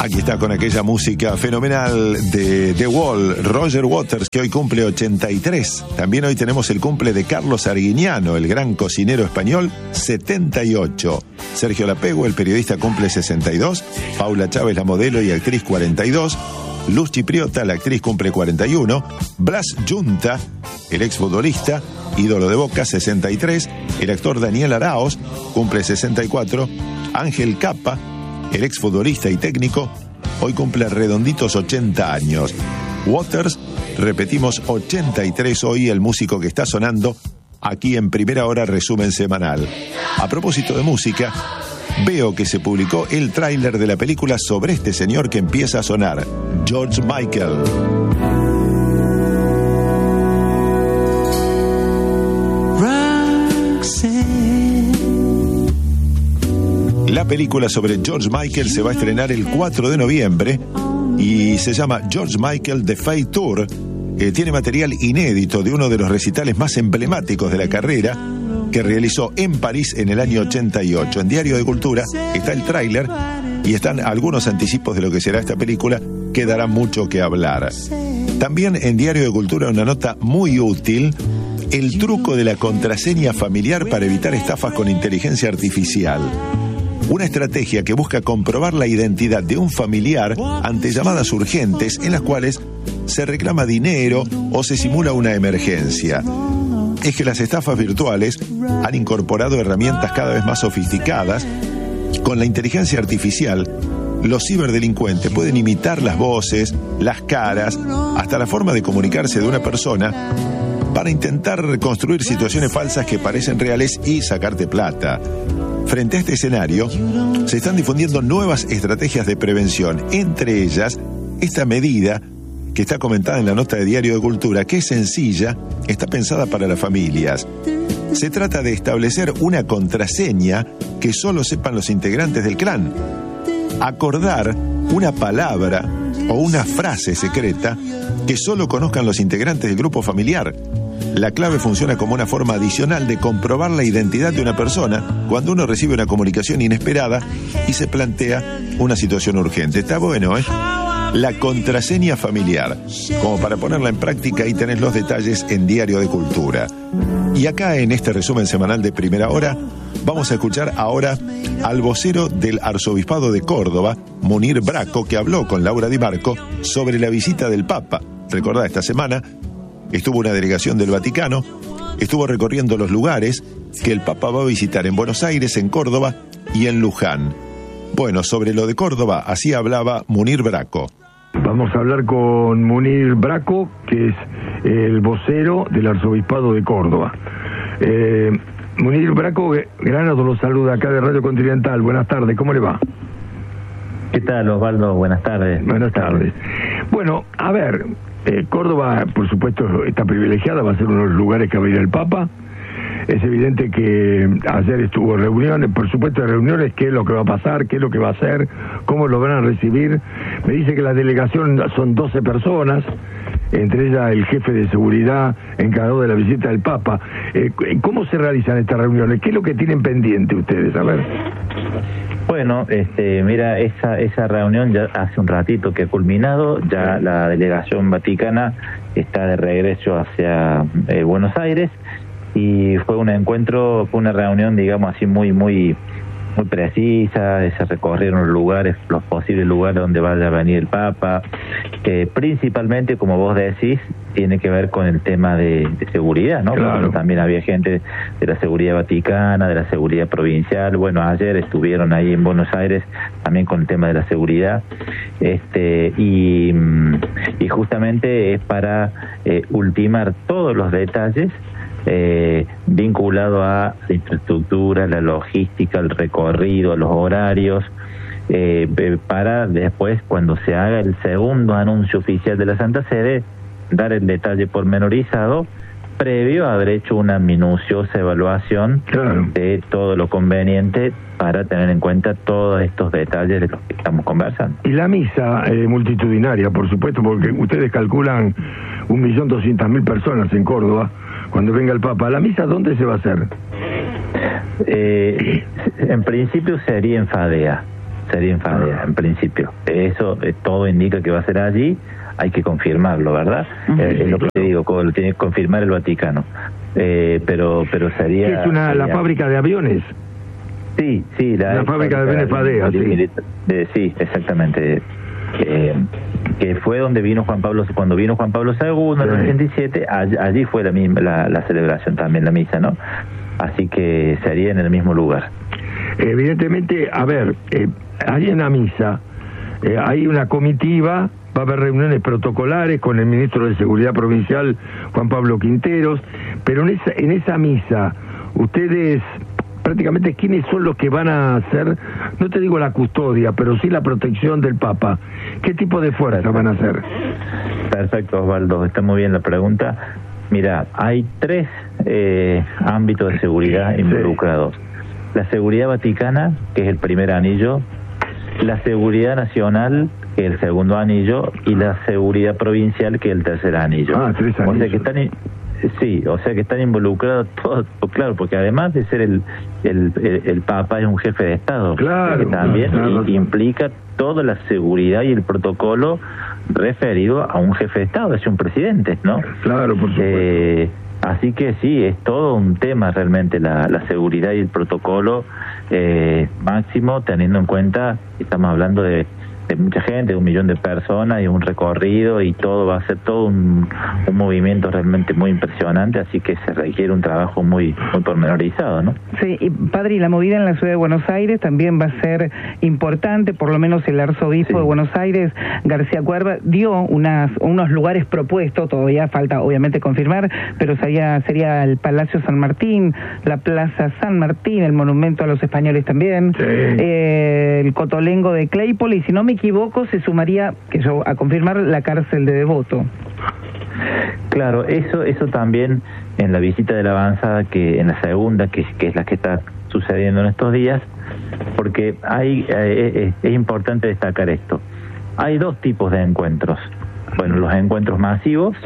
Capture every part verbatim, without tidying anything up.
Aquí está con aquella música fenomenal de The Wall, Roger Waters, que hoy cumple ochenta y tres. También hoy tenemos el cumple de Carlos Arguiñano, el gran cocinero español, setenta y ocho. Sergio Lapego, el periodista, cumple sesenta y dos. Paula Chávez, la modelo y actriz, cuarenta y dos. Luz Chipriota, la actriz, cumple cuarenta y uno. Blas Yunta, el exfutbolista, ídolo de Boca, sesenta y tres. El actor Daniel Araoz, cumple sesenta y cuatro. Ángel Capa, el exfutbolista y técnico, hoy cumple redonditos ochenta años. Waters, repetimos, ochenta y tres hoy, el músico que está sonando aquí en Primera Hora, resumen semanal. A propósito de música, veo que se publicó el tráiler de la película sobre este señor que empieza a sonar, George Michael. La película sobre George Michael se va a estrenar el cuatro de noviembre y se llama George Michael The Fate Tour. Eh, tiene material inédito de uno de los recitales más emblemáticos de la carrera que realizó en París en el año ochenta y ocho. En Diario de Cultura está el tráiler y están algunos anticipos de lo que será esta película, que dará mucho que hablar. También en Diario de Cultura una nota muy útil: el truco de la contraseña familiar para evitar estafas con inteligencia artificial. Una estrategia que busca comprobar la identidad de un familiar ante llamadas urgentes en las cuales se reclama dinero o se simula una emergencia. Es que las estafas virtuales han incorporado herramientas cada vez más sofisticadas. Con la inteligencia artificial, los ciberdelincuentes pueden imitar las voces, las caras, hasta la forma de comunicarse de una persona para intentar reconstruir situaciones falsas que parecen reales y sacarte plata. Frente a este escenario, se están difundiendo nuevas estrategias de prevención, entre ellas esta medida que está comentada en la nota de Diario de Cultura, que es sencilla, está pensada para las familias. Se trata de establecer una contraseña que solo sepan los integrantes del clan, acordar una palabra o una frase secreta que solo conozcan los integrantes del grupo familiar. La clave funciona como una forma adicional de comprobar la identidad de una persona cuando uno recibe una comunicación inesperada y se plantea una situación urgente. Está bueno, ¿eh? La contraseña familiar, como para ponerla en práctica, y tenés los detalles en Diario de Cultura. Y acá en este resumen semanal de Primera Hora, vamos a escuchar ahora al vocero del Arzobispado de Córdoba, Munir Braco, que habló con Laura Di Marco sobre la visita del Papa. Recordá, esta semana estuvo una delegación del Vaticano, estuvo recorriendo los lugares que el Papa va a visitar en Buenos Aires, en Córdoba y en Luján. Bueno, sobre lo de Córdoba, así hablaba Munir Braco. Vamos a hablar con Munir Braco, que es el vocero del Arzobispado de Córdoba. Eh, Munir Braco, Granado lo saluda acá de Radio Continental. Buenas tardes, ¿cómo le va? ¿Qué tal, Osvaldo? Buenas tardes. Buenas tardes. Bueno, a ver, eh, Córdoba, por supuesto, está privilegiada, va a ser uno de los lugares que va a ir el Papa. Es evidente que ayer estuvo reuniones, por supuesto reuniones, qué es lo que va a pasar, qué es lo que va a hacer, cómo lo van a recibir. Me dice que la delegación son doce personas, entre ellas el jefe de seguridad encargado de la visita del Papa. Eh, ¿Cómo se realizan estas reuniones? ¿Qué es lo que tienen pendiente ustedes? A ver. Bueno, este, mira, esa esa reunión ya hace un ratito que ha culminado, ya la delegación vaticana está de regreso hacia eh, Buenos Aires. Y fue un encuentro, fue una reunión, digamos así, muy muy muy precisa. Se recorrieron los lugares, los posibles lugares donde vaya a venir el Papa, que principalmente, como vos decís, tiene que ver con el tema de, de seguridad, ¿no? Claro. Porque también había gente de la seguridad vaticana, de la seguridad provincial. Bueno, ayer estuvieron ahí en Buenos Aires también con el tema de la seguridad, este y, y justamente es para eh, ultimar todos los detalles Eh, vinculado a la infraestructura, la logística, el recorrido, los horarios, eh, para después, cuando se haga el segundo anuncio oficial de la Santa Sede, dar el detalle pormenorizado, previo a haber hecho una minuciosa evaluación Claro. de todo lo conveniente para tener en cuenta todos estos detalles de los que estamos conversando. Y la misa eh, multitudinaria, por supuesto, porque ustedes calculan un millón doscientas mil personas en Córdoba cuando venga el Papa. ¿La misa dónde se va a hacer? Eh, en principio sería en Fadea. sería en Fadea, en principio. Eso eh, todo indica que va a ser allí, hay que confirmarlo, ¿verdad? Uh-huh. eh, es lo que te digo, lo tiene que confirmar el Vaticano. Eh, pero pero sería... ¿Qué es una, sería, la fábrica de aviones? Sí, sí. La, la fábrica de aviones Fadea, sí. De, sí, exactamente. Eh, que fue donde vino Juan Pablo, cuando vino Juan Pablo segundo en el ochenta y siete, allí, allí fue la, misma, la, la celebración también, la misa, ¿no? Así que sería en el mismo lugar. Evidentemente, a ver, eh, hay en la misa, eh, hay una comitiva, va a haber reuniones protocolares con el ministro de Seguridad Provincial, Juan Pablo Quinteros, pero en esa, en esa misa, ustedes, prácticamente, ¿quiénes son los que van a hacer, no te digo la custodia, pero sí la protección del Papa? ¿Qué tipo de fuerza van a hacer? Perfecto, Osvaldo, está muy bien la pregunta. Mira, hay tres eh, ámbitos de seguridad involucrados. Sí. La seguridad vaticana, que es el primer anillo, la seguridad nacional, que es el segundo anillo, y la seguridad provincial, que es el tercer anillo. Ah, tres anillos. O sea que están, sí, o sea que están involucrados todos, claro, porque además de ser el el, el, el Papa es un jefe de Estado, claro, que también claro, implica toda la seguridad y el protocolo referido a un jefe de Estado, es un presidente, ¿no? Claro, por supuesto. Eh, así que sí, es todo un tema realmente la, la seguridad y el protocolo eh, máximo, teniendo en cuenta que estamos hablando de, de mucha gente, de un millón de personas y un recorrido y todo, va a ser todo un, un movimiento realmente muy impresionante, así que se requiere un trabajo muy muy pormenorizado, ¿no? Sí, y padre, y la movida en la ciudad de Buenos Aires también va a ser importante, por lo menos el arzobispo sí. de Buenos Aires, García Cuerva, dio unas unos lugares propuestos, todavía falta obviamente confirmar, pero sería, sería el Palacio San Martín, la Plaza San Martín, el Monumento a los Españoles también, sí. eh, el Cotolengo de Claypole, y si no me equivoco, se sumaría, que yo a confirmar, la cárcel de Devoto. Claro, eso eso también en la visita de la avanzada, que en la segunda, que, que es la que está sucediendo en estos días, porque hay eh, es, es importante destacar esto. Hay dos tipos de encuentros. Bueno, los encuentros masivos,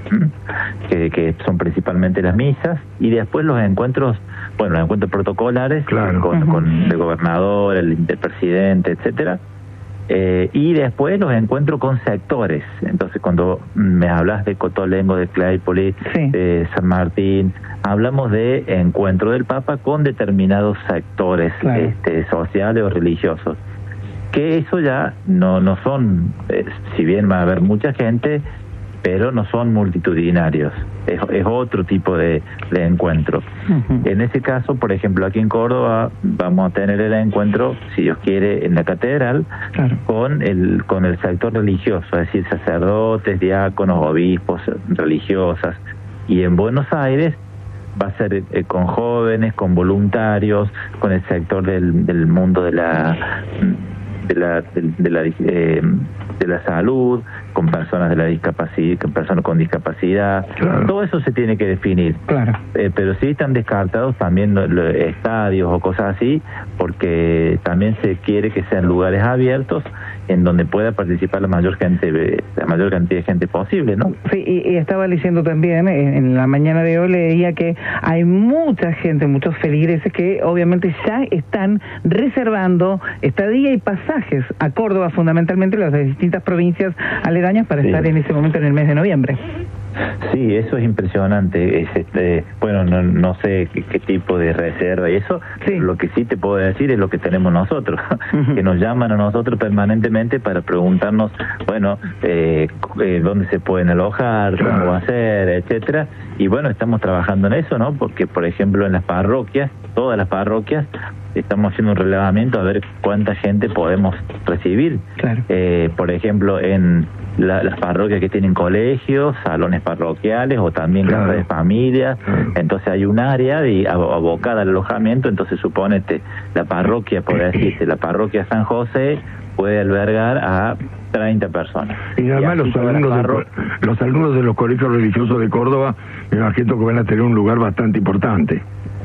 que, que son principalmente las misas, y después los encuentros, bueno, los encuentros protocolares, claro. con, uh-huh. con el gobernador, el, el presidente, etcétera. Eh, y después los encuentro con sectores. Entonces, cuando me hablas de Cotolengo, de Claypole, sí. de San Martín, hablamos de encuentro del Papa con determinados sectores, claro. este, sociales o religiosos. Que eso ya no no son, eh, si bien va a haber mucha gente, pero no son multitudinarios. Es, es otro tipo de, de encuentro. Uh-huh. En ese caso, por ejemplo, aquí en Córdoba vamos a tener el encuentro, si Dios quiere, en la catedral, claro. con el con el sector religioso, es decir, sacerdotes, diáconos, obispos, religiosas. Y en Buenos Aires va a ser eh, con jóvenes, con voluntarios, con el sector del, del mundo de la de la de, de la eh, de la salud, con personas de la discapacidad, con personas con discapacidad, claro. todo eso se tiene que definir. Claro. Eh, pero sí están descartados también los, los estadios o cosas así, porque también se quiere que sean lugares abiertos en donde pueda participar la mayor gente, la mayor cantidad de gente posible, ¿no? Sí, y, y estaba leyendo también, en, en la mañana de hoy leía que hay mucha gente, muchos feligreses que obviamente ya están reservando estadía y pasajes a Córdoba, fundamentalmente las distintas provincias aledañas, para sí. estar en ese momento en el mes de noviembre. Sí, eso es impresionante. Es este, bueno, no, no sé qué, qué tipo de reserva y eso, sí. lo que sí te puedo decir es lo que tenemos nosotros, uh-huh. que nos llaman a nosotros permanentemente para preguntarnos, bueno, eh, eh, dónde se pueden alojar, claro. cómo va a ser, etcétera. Y bueno, estamos trabajando en eso, ¿no? Porque, por ejemplo, en las parroquias, todas las parroquias, estamos haciendo un relevamiento a ver cuánta gente podemos recibir. Claro. Eh, por ejemplo, en la, las parroquias que tienen colegios, salones parroquiales o también claro. casas de familia, claro. entonces hay un área de, abocada al alojamiento, entonces suponete, la parroquia, por decirse, la parroquia San José puede albergar a treinta personas. Y además y los alumnos, parro... de, los alumnos de los colegios religiosos de Córdoba, me imagino que van a tener un lugar bastante importante.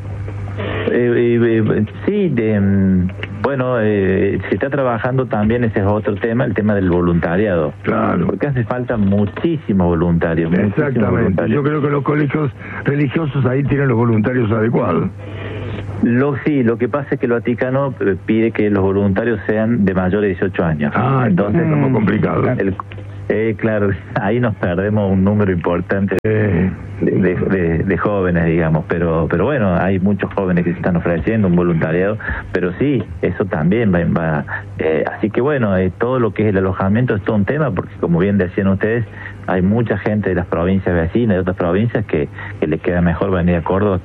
Eh, eh, sí, de, bueno, eh, se está trabajando también, ese es otro tema, el tema del voluntariado. Claro. Porque hace falta muchísimos voluntarios. Exactamente. Muchísimos voluntarios. Yo creo que los colegios religiosos ahí tienen los voluntarios adecuados. Lo, sí, lo que pasa es que el Vaticano pide que los voluntarios sean de mayores de dieciocho años. Ah, entonces es como complicado. El, eh, claro, ahí nos perdemos un número importante de, de, de, de jóvenes, digamos, pero pero bueno, hay muchos jóvenes que se están ofreciendo un voluntariado, pero sí, eso también va, va eh, así que bueno, eh, todo lo que es el alojamiento es todo un tema, porque como bien decían ustedes, hay mucha gente de las provincias vecinas, de otras provincias, que, que les queda mejor venir a Córdoba